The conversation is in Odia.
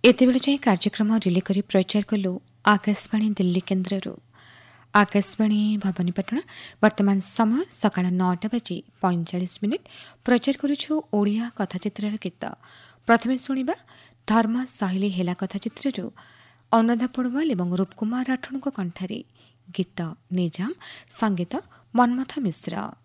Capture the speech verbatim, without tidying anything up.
ଏତେବେଳେ ଯାଏଁ କାର୍ଯ୍ୟକ୍ରମ ରିଲେ କରି ପ୍ରଚାର କଲୁ ଆକାଶବାଣୀ ଦିଲ୍ଲୀ କେନ୍ଦ୍ରରୁ। ଆକାଶବାଣୀ ଭବାନୀପାଟଣା। ବର୍ତ୍ତମାନ ସମୟ ସକାଳ ନଅଟା ବାଜି ପଇଁଚାଳିଶ ମିନିଟ୍। ପ୍ରଚାର କରୁଛୁ ଓଡ଼ିଆ କଥାଚିତ୍ରର ଗୀତ। ପ୍ରଥମେ ଶୁଣିବା ଧର୍ମ ସାହିଲି ହେଲା କଥାଚିତ୍ରରୁ ଅନୁରାଧା ପୋଡ଼ୱାଲ ଏବଂ ରୂପକୁମାର ରାଠୋଡ଼ଙ୍କ କଣ୍ଠରେ ଗୀତ ନିଜାମ, ସଙ୍ଗୀତ ମନ୍ମଥ ମିଶ୍ର।